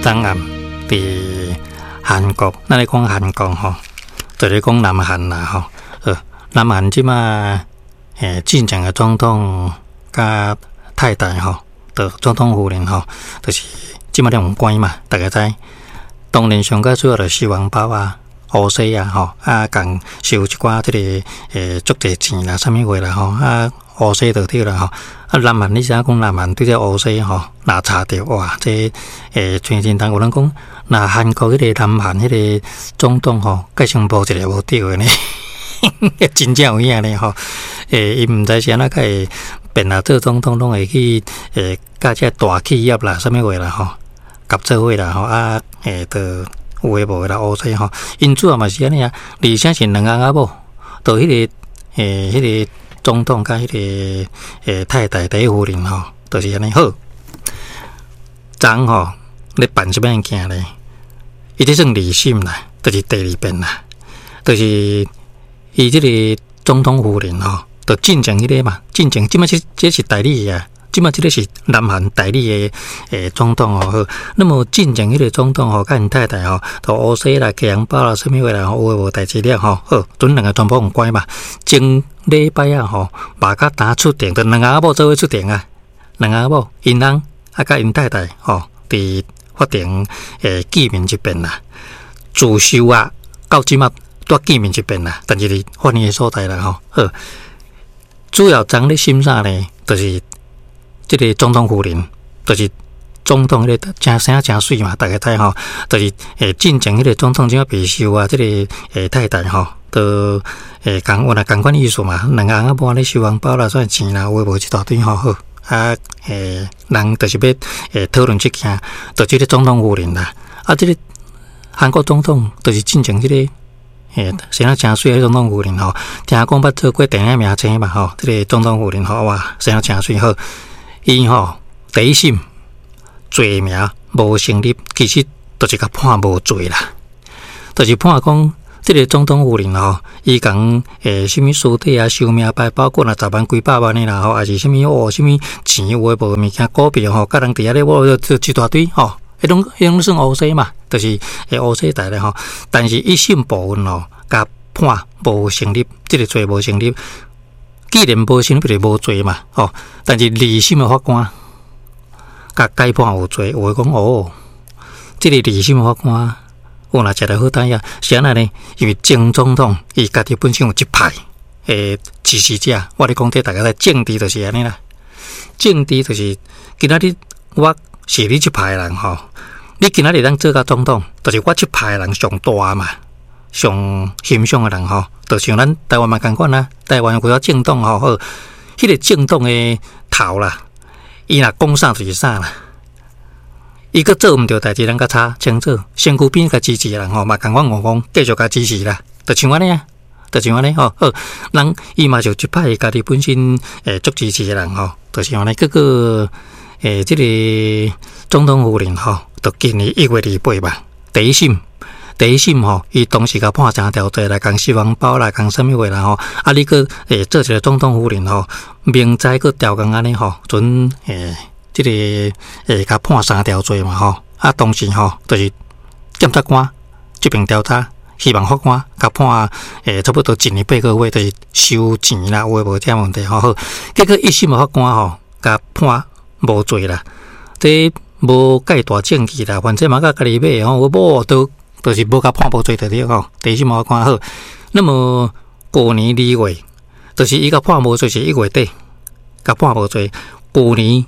昨暗伫韩国，咱咧讲韩国吼，就咧讲南韩啦吼。南韩即马进前嘅总统甲太太吼，就总统夫人吼，就是即马两关嘛，大家知。当然上较主要就四环包啊、乌西啊吼，共收一寡即个足侪钱啦，啥物话啦吼，乌西就对啦吼。南韩你知影讲南韩对这乌西吼，若查着哇，这全真当有人讲，那韩国迄个南韩迄个总统吼，介像无一个无对的呢，真正有影呢吼。伊毋知是安怎个会变啊做总统，拢会去甲这大企业啦，啥物话啦吼，合作伙啦吼就有诶无诶啦，乌西吼，因主要嘛是安尼啊，而且是两个某，就迄个总统甲迄个太太第一夫人吼，就是安尼好。昨吼咧办什么物件咧？伊这算离心啦，就是第二遍啦，就是伊这个总统夫人吼，就进前迄个嘛，进前即马这是代理啊。即马即个是南韩代理的总统哦，那么进前迄个总统吼，甲因太太吼，都乌西啦、寄红包啦、啥物话啦，有诶无代志了吼，好，准两个全部用乖嘛。前礼拜啊吼，马甲打出庭，就两个某做伙出庭啊，两个某因翁甲因太太吼，伫法庭见面一遍啦，自首啊，到即马都见面一遍啦，但是伫法院诶所在啦吼，好，主要讲咧心啥呢？就是这个总统夫人，就是总统迄个真生真水嘛，大家睇吼，就是进前迄个总统怎啊被收啊，这个太太吼，都讲有共款意思嘛，两个人无咧收红包啦，算钱啦，有诶无一大堆吼好，人就是要讨论这件，就这个总统夫人啦，这个韩国总统就是进前这个生啊真水的总统夫人吼，听讲捌做过电影名称嘛吼，这个总统夫人吼哇，生啊真水好。伊吼第一审罪名无成立，其实就是甲判无罪啦，就是判讲这个总统夫人吼，伊讲什么尸体啊、收命牌，包括10万几百万的啦吼，还是什么什么钱有诶无物件股票吼，甲人伫遐咧我一大堆吼，迄种算乌西嘛，就是乌西代咧吼，但是一审部分吼，甲判无成立，这个罪无成立。既然无成立就无罪嘛，吼！但是二审的法官甲改判有罪，有诶讲这个二审的法官，若食得好歹呀，是安尼呢？因为前总统伊家己本身有一派支持者，我咧讲这大家知，政治就是安尼啦。政治就是今仔日我是你这派的人吼，你今仔日当做甲总统，就是我这派的人上大嘛。上欣赏的人吼，就像咱台湾嘛共款啦，台湾有几个政党吼，好，迄个政党的头啦，伊若讲啥就是啥啦，伊个做毋着代志，咱甲查清楚，身躯边甲支持的人吼，嘛共款讲继续甲支持啦，就像安尼啊，就像安尼吼，好，人伊嘛就一派家己本身足支持的人吼，就像安尼，结果这个总统夫人吼，就今年1月28吧，第一审吼，伊当时甲判3条罪啦，共收红包啦，共啥物话啦吼，你个做一个总统夫人吼，明知个调工安尼吼，准这个甲判3条罪嘛吼，当时吼就是检察官这边调查，希望法官甲判差不多1年8个月，就是收钱啦，有诶无这问题吼，好，结果一审法官吼甲判无罪啦，这无介大证据啦，反正嘛甲家己买吼，我就是无甲判无罪就对吼，第一审法官好。那么去年2月，就是伊甲判无罪是1月底，甲判无罪。去年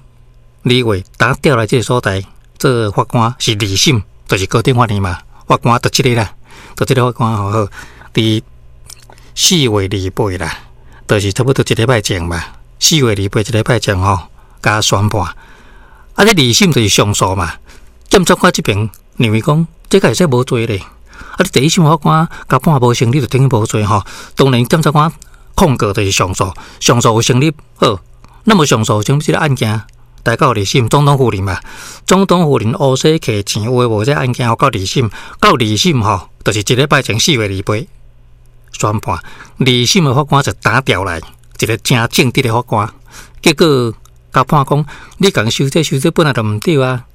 2月，当调来这个所在做法官是二审，就是高等法院嘛。法官就这个啦，就这个法官好，伫4月28啦，就是差不多1礼拜前嘛。4月281礼拜前吼，甲宣判。这二审就是上诉嘛。检察官这边认为讲。这个是无罪咧，你第一审法官甲判无成立就等于无罪吼。当然检察官控告就是上诉，上诉有成立好。那么上诉成立这个案件，大到二审总统夫人嘛，总统夫人乌西摕钱有诶无？这案件到二审，到二审吼，就是1礼拜前4月28宣判，二审的法官就打调来一个正正直的法官，结果甲判讲，你共收这本来就毋对啊。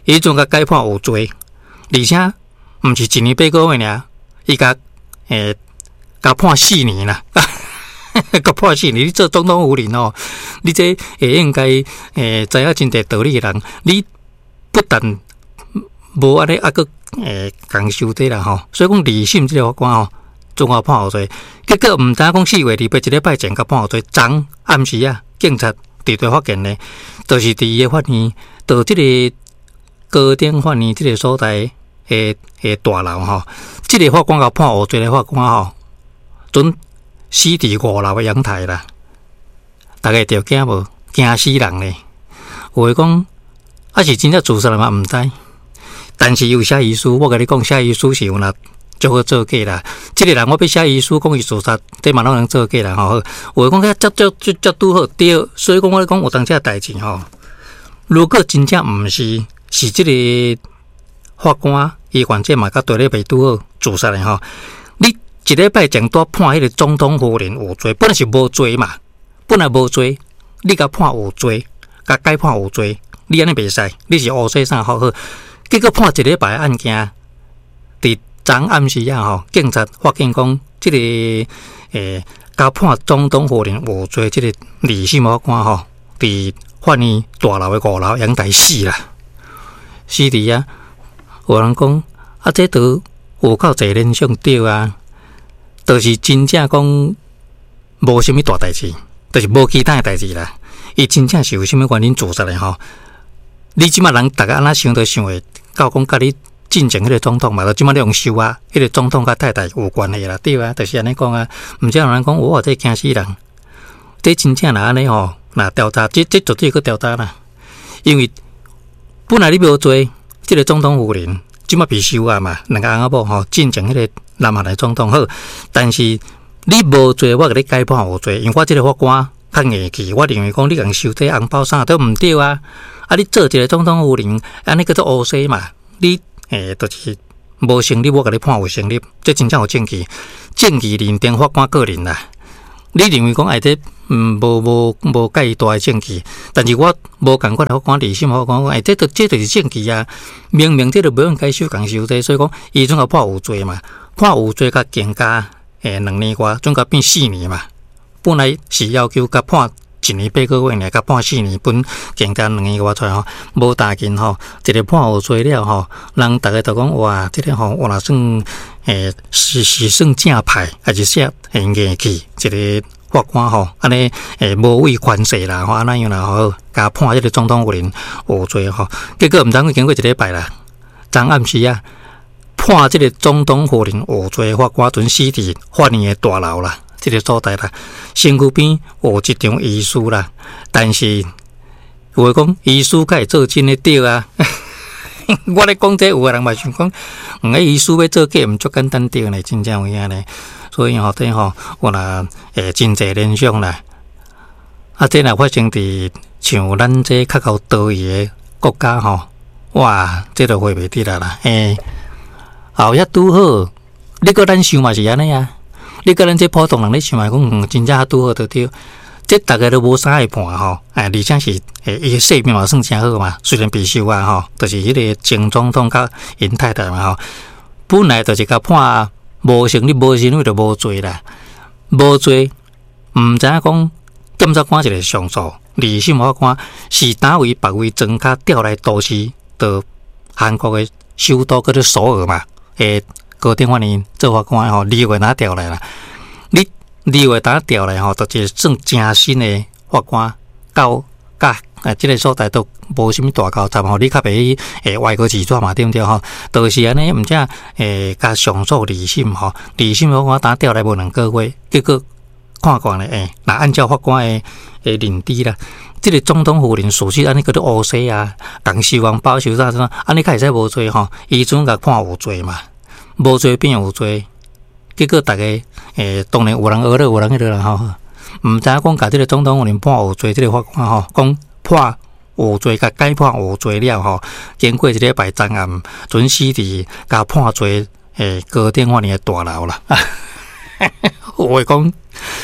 伊阵甲改判有罪，而且毋是1年8个月尔，伊甲判4年啦，甲判4年。你做总统夫人哦，你这应该知影真侪道理的人，你不但无安尼个共受底啦吼。所以讲理性这个法官吼，总甲判有罪，结果毋知影讲4月2日一礼拜前甲判有罪，昨暗时啊，警察伫对发现呢，就是伫伊个法院，到即个高等法院即个所在大楼吼，即个法官甲判无罪的法官吼，准死伫5楼的阳台啦。大家着惊无？惊死人咧！有诶讲，是真正自杀嘛？毋知。但是有写遗书，我甲你讲，写遗书是有啦，就好做假啦。即个人我要写遗书讲伊自杀，这嘛拢能做假啦吼。有诶讲，接拄好对，所以讲我讲有当这代志吼。如果真正毋是即个法官伊犯这嘛，甲对咧袂拄好自杀的吼。你一礼拜前多判迄个总统夫人有罪，本来是无罪嘛，本来无罪，你甲判有罪，甲改判有罪，你安尼袂使，你是乌西啥好好。结果判一礼拜案件，伫昨暗时啊吼，警察发现讲，即个甲判总统夫人有罪，即个二审法官吼，伫法院大楼的5楼阳台死啦，死伫啊！有人讲啊，这都有够侪联想对啊，就是真正讲无啥物大代志，就是无其他的代志啦。伊真正是有啥物原因自杀的吼？你即马人大家安那想都想会到讲，甲你进前迄个总统嘛，就即马你用收啊，迄个总统甲太太有关系啦，对啊，就是安尼讲啊。毋则有人讲，哇，这惊死人！这真正若安尼吼，若调查，这绝对去调查啦。因为本来你无做，即个总统夫人即马被收啊嘛，两个翁仔某吼进前迄个南韩的总统好，但是你无做，我甲你改判有罪，因为我即个法官较硬气，我认为讲你共收这红包啥都毋对啊。啊！你做一个总统夫人，安尼叫做乌西嘛？你就是无成立，我甲你判有成立，这真正有证据，证据认定法官个人啦。你认为讲这无介大的证据，但是我无共款的法官二审法官讲，这就是证据啊！明明这就无用该收共收这，所以讲伊总甲判有罪嘛，判有罪甲减加2年外，总甲变4年嘛。本来是要求甲判1年8个月，甲判4年，本更加2年外出来吼，无大劲吼，一个判有罪了吼，人大家都讲哇，这个吼我若算是算正派，还是说硬气一个法官吼，安尼无畏权势啦，吼安那样啦吼，甲判这个总统夫人有罪吼，结果毋知经过一礼拜啦，昨暗时啊，判这个总统夫人有罪法官准死伫法院的大楼啦。这个所在啦，身躯边有一张遗书啦，但是有诶讲遗书该做真诶对啊。我咧讲这有诶人嘛想讲，遗书要做假，毋足简单对呢，真正有影呢。所以吼，这吼有若真侪联想啦。啊，这若发生伫像咱这较高岛屿诶国家吼，哇，这就回袂得啦。后遐拄好，你个咱想嘛是安尼啊。你个咱这普通人咧想嘛讲，真正拄好就对，这大家都无啥会判吼，而且是伊个性命嘛算诚好嘛，虽然被收啊吼，就是迄个前总统甲因太太嘛吼，本来就是甲判无成立，无成立就无罪啦，无罪，毋知影讲检察官一个上诉，二审法官是单位别位庄卡调来都市到韩国的首都叫做首尔嘛，高等法院做法官吼，2月哪调来啦？你2月哪调来吼，就是算正新的法官，到这个所在都无什么大交杂吼，你较袂外国自转嘛，对毋对吼？就是安尼，毋则甲上诉二审吼，二审法官哪调来无2个月，结果看咧，若按照法官的认知啦，这个总统夫人属实安尼叫做乌西啊，共收红包收啥啥，安尼较会使无罪吼？伊准甲判有罪嘛？无罪变有罪，结果大家当然有人讹了，有人迄个人吼，毋知影讲甲即个总统夫人判有罪，即个法官吼讲判有罪，甲改判有罪了吼，经过一礼拜昨暗准死伫甲判罪高等法院的大楼啦。我讲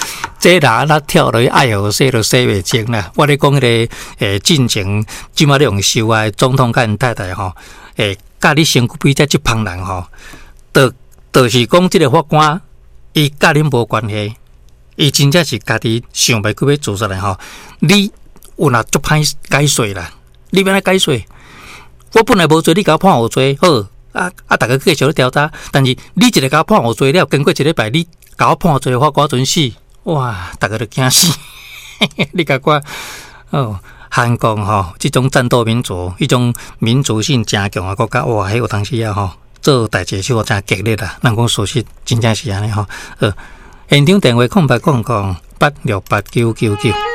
这哪跳落去爱河洗就洗袂清啦。我咧讲迄个进前，即马咧用收啊，总统甲因太太吼，甲你身躯比这帮人吼，就是讲即个法官，伊甲恁无关系，伊真正是家己想袂去要做出来吼。你有哪足歹解释啦？你要安怎解释？我本来无罪，你甲我判有罪，好大家继续咧调查。但是你一个甲我判有罪了，经过一礼拜，你甲我判有罪，法官准死，哇！大家都惊死。你甲我韩国吼，即种战斗民族，迄种民族性真强的国家，哇！迄有当时啊吼，做代志是真激烈啦。人讲事实真正是安尼吼。现场电话0800868999。